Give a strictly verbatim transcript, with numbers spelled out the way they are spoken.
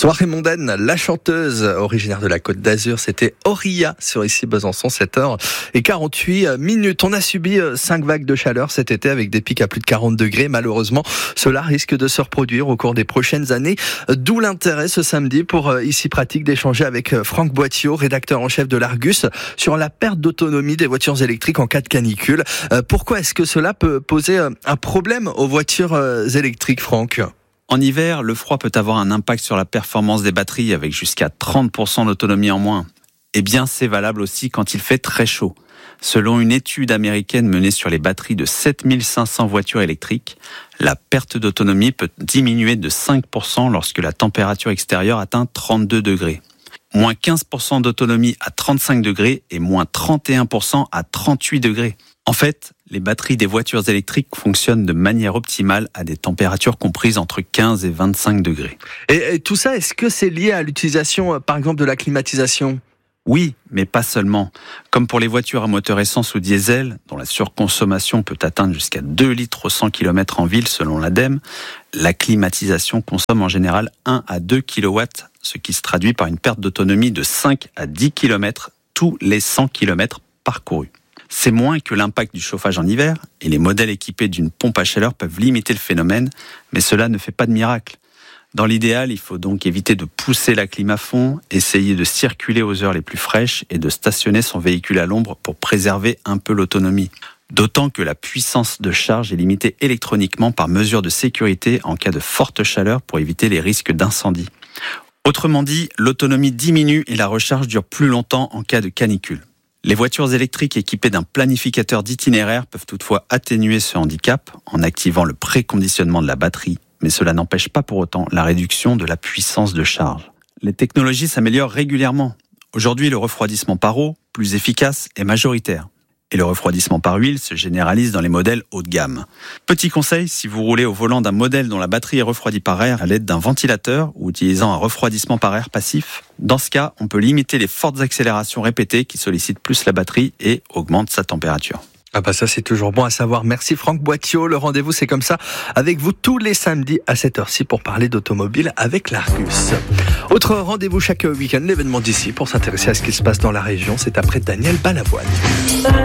Soirée mondaine, la chanteuse originaire de la Côte d'Azur, c'était Auria sur ici Besançon, sept heures quarante-huit minutes. On a subi cinq vagues de chaleur cet été avec des pics à plus de quarante degrés. Malheureusement, cela risque de se reproduire au cours des prochaines années. D'où l'intérêt ce samedi pour Ici Pratique d'échanger avec Franck Boittiot, rédacteur en chef de l'Argus, sur la perte d'autonomie des voitures électriques en cas de canicule. Pourquoi est-ce que cela peut poser un problème aux voitures électriques, Franck ? En hiver, le froid peut avoir un impact sur la performance des batteries avec jusqu'à trente pour cent d'autonomie en moins. Eh bien, c'est valable aussi quand il fait très chaud. Selon une étude américaine menée sur les batteries de sept mille cinq cents voitures électriques, la perte d'autonomie peut diminuer de cinq pour cent lorsque la température extérieure atteint trente-deux degrés. Moins quinze pour cent d'autonomie à trente-cinq degrés et moins trente et un pour cent à trente-huit degrés. En fait, les batteries des voitures électriques fonctionnent de manière optimale à des températures comprises entre quinze et vingt-cinq degrés. Et, et tout ça, est-ce que c'est lié à l'utilisation, par exemple, de la climatisation ? Oui, mais pas seulement. Comme pour les voitures à moteur essence ou diesel, dont la surconsommation peut atteindre jusqu'à deux litres au cent kilomètres en ville selon l'ADEME, la climatisation consomme en général un à deux kilowatts, ce qui se traduit par une perte d'autonomie de cinq à dix kilomètres tous les cent kilomètres parcourus. C'est moins que l'impact du chauffage en hiver, et les modèles équipés d'une pompe à chaleur peuvent limiter le phénomène, mais cela ne fait pas de miracle. Dans l'idéal, il faut donc éviter de pousser la clim à fond, essayer de circuler aux heures les plus fraîches et de stationner son véhicule à l'ombre pour préserver un peu l'autonomie. D'autant que la puissance de charge est limitée électroniquement par mesure de sécurité en cas de forte chaleur pour éviter les risques d'incendie. Autrement dit, l'autonomie diminue et la recharge dure plus longtemps en cas de canicule. Les voitures électriques équipées d'un planificateur d'itinéraire peuvent toutefois atténuer ce handicap en activant le préconditionnement de la batterie, mais cela n'empêche pas pour autant la réduction de la puissance de charge. Les technologies s'améliorent régulièrement. Aujourd'hui, le refroidissement par eau, plus efficace, est majoritaire. Et le refroidissement par huile se généralise dans les modèles haut de gamme. Petit conseil, si vous roulez au volant d'un modèle dont la batterie est refroidie par air à l'aide d'un ventilateur ou utilisant un refroidissement par air passif, dans ce cas, on peut limiter les fortes accélérations répétées qui sollicitent plus la batterie et augmentent sa température. Ah bah ça c'est toujours bon à savoir. Merci Franck Boittiot. Le rendez-vous c'est comme ça avec vous tous les samedis à cette heure-ci pour parler d'automobile avec l'Argus. Autre rendez-vous chaque week-end, l'événement d'ici pour s'intéresser à ce qui se passe dans la région, c'est après Daniel Balavoine.